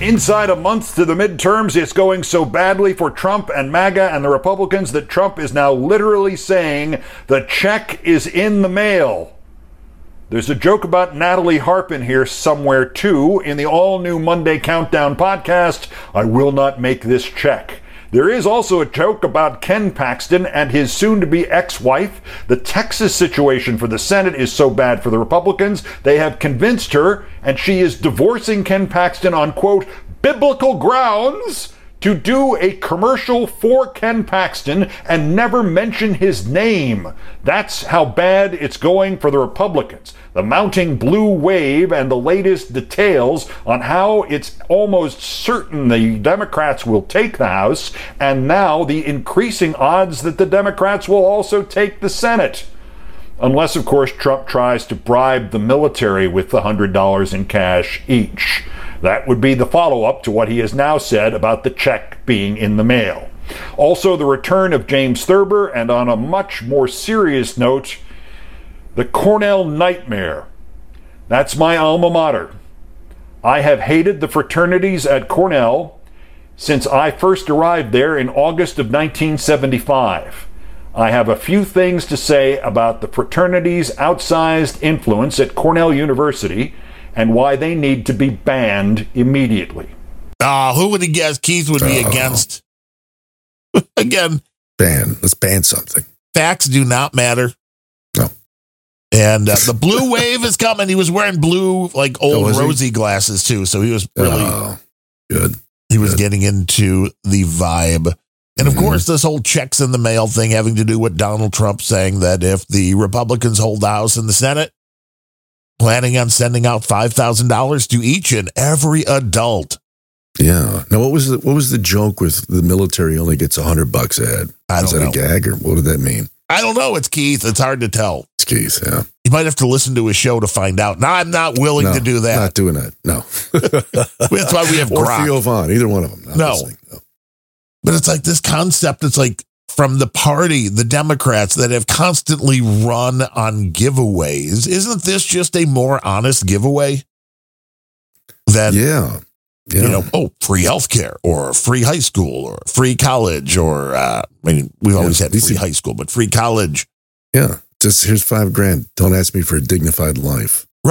Inside a month to the midterms, it's going so badly for Trump and MAGA and the Republicans that Trump is now literally saying the check is in the mail. There's a joke about Natalie Harpin here somewhere, too, in the all-new Monday Countdown podcast, I Will Not Make This Check. There is also a joke about Ken Paxton and his soon-to-be ex-wife. The Texas situation for the Senate is so bad for the Republicans, they have convinced her, and she is divorcing Ken Paxton on, quote, biblical grounds, to do a commercial for Ken Paxton and never mention his name. That's how bad it's going for the Republicans. The mounting blue wave and the latest details on how it's almost certain the Democrats will take the House, and now the increasing odds that the Democrats will also take the Senate. Unless, of course, Trump tries to bribe the military with the $100 in cash each. That would be the follow-up to what he has now said about the check being in the mail. Also, the return of James Thurber, and on a much more serious note, the Cornell nightmare. That's my alma mater. I have hated the fraternities at Cornell since I first arrived there in August of 1975. I have a few things to say about the fraternities' outsized influence at Cornell University and why they need to be banned immediately. Who would have guessed Keith would be against? Again. Let's ban something. Facts do not matter. No. And the blue wave is coming. He was wearing blue, like old rosy glasses, too. So he was really good. He was getting into the vibe. And of course, this whole checks in the mail thing having to do with Donald Trump saying that if the Republicans hold the House and the Senate, planning on sending out $5,000 to each and every adult. Yeah. Now, what was the joke with the military only gets $100 a head? Is that a gag, or what did that mean? I don't know. It's Keith. It's hard to tell. It's Keith, yeah. You might have to listen to his show to find out. No, I'm not willing to do that. Not doing that. No. That's why we have or Grok. Theo Vaughn, either one of them. No. But it's like this concept. It's like from the party, the Democrats that have constantly run on giveaways. Isn't this just a more honest giveaway? That, free healthcare or free high school or free college or, we've always had free high school, but free college. Yeah. Just here's $5,000. Don't ask me for a dignified life.